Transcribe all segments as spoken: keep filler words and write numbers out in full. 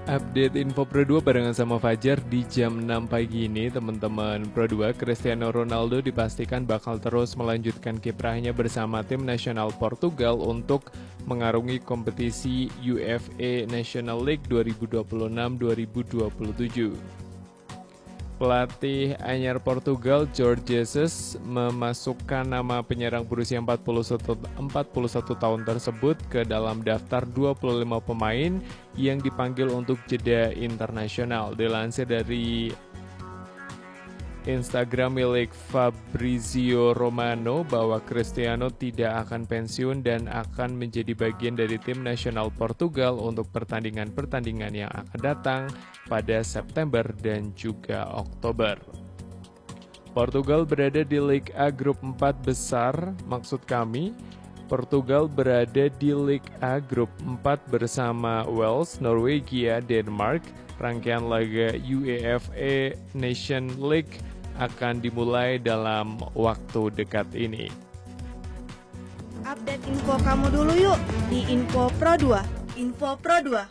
Update info Pro dua barengan sama Fajar di jam enam pagi ini, teman-teman. Pro dua, Cristiano Ronaldo dipastikan bakal terus melanjutkan kiprahnya bersama tim nasional Portugal untuk mengarungi kompetisi UEFA National League dua ribu dua puluh enam dua ribu dua puluh tujuh. Pelatih anyar Portugal, Jorge Jesus, memasukkan nama penyerang berusia empat puluh satu tahun tersebut ke dalam daftar dua puluh lima pemain yang dipanggil untuk jeda internasional. Dilansir dari Instagram milik Fabrizio Romano bahwa Cristiano tidak akan pensiun dan akan menjadi bagian dari tim nasional Portugal untuk pertandingan-pertandingan yang akan datang pada September dan juga Oktober. Portugal berada di Liga A grup empat besar, maksud kami Portugal berada di Liga A grup empat bersama Wales, Norwegia, Denmark. Rangkaian laga UEFA Nation League akan dimulai dalam waktu dekat ini. Update info kamu dulu yuk di Info Pro dua. Info Pro dua.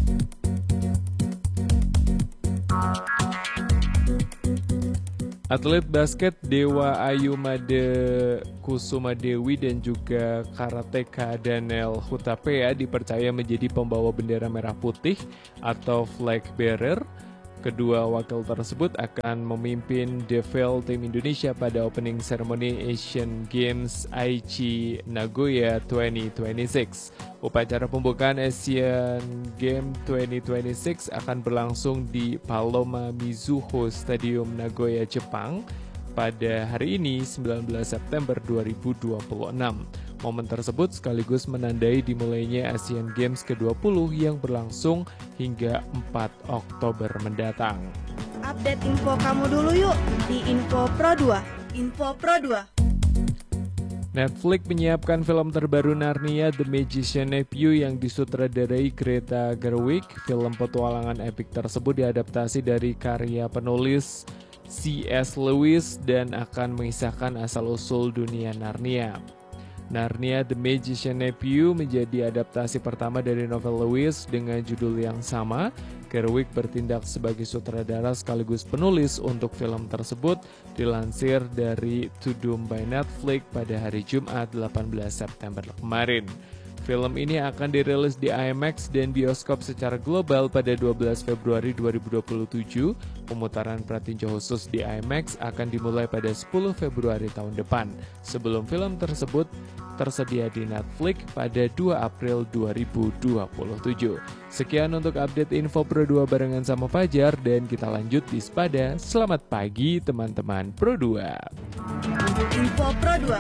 Atlet basket Dewa Ayu Made Kusuma Dewi dan juga karateka Daniel Hutapea dipercaya menjadi pembawa bendera merah putih atau flag bearer. Kedua wakil tersebut akan memimpin Devil Tim Indonesia pada opening ceremony Asian Games Aichi Nagoya dua ribu dua puluh enam. Upacara pembukaan Asian Games dua ribu dua puluh enam akan berlangsung di Paloma Mizuho Stadium Nagoya, Jepang pada hari ini sembilan belas September dua ribu dua puluh enam. Momen tersebut sekaligus menandai dimulainya Asian Games ke dua puluh yang berlangsung hingga empat Oktober mendatang. Update info kamu dulu yuk di Info Pro dua. Info Pro dua. Netflix menyiapkan film terbaru Narnia The Magician Nephew yang disutradarai Greta Gerwig. Film petualangan epik tersebut diadaptasi dari karya penulis C S Lewis dan akan mengisahkan asal-usul dunia Narnia. Narnia The Magician Nephew menjadi adaptasi pertama dari novel Lewis dengan judul yang sama. Gerwig bertindak sebagai sutradara sekaligus penulis untuk film tersebut, dilansir dari To Doom by Netflix pada hari Jumat delapan belas September kemarin. Film ini akan dirilis di IMAX dan bioskop secara global pada dua belas Februari dua ribu dua puluh tujuh. Pemutaran pratinja khusus di IMAX akan dimulai pada sepuluh Februari tahun depan, sebelum film tersebut tersedia di Netflix pada dua April dua ribu dua puluh tujuh. Sekian untuk update info Pro dua barengan sama Fajar, dan kita lanjut di Spada. Selamat pagi teman-teman Pro dua. Info Pro dua.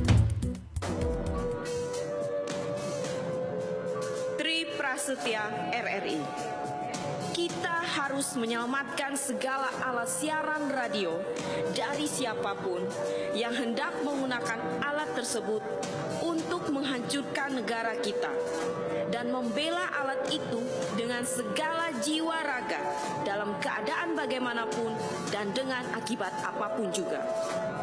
Prasetya R R I. Kita harus menyelamatkan segala alat siaran radio dari siapapun yang hendak menggunakan alat tersebut untuk menghancurkan negara kita dan membela alat itu dengan segala jiwa raga dalam keadaan bagaimanapun dan dengan akibat apapun juga.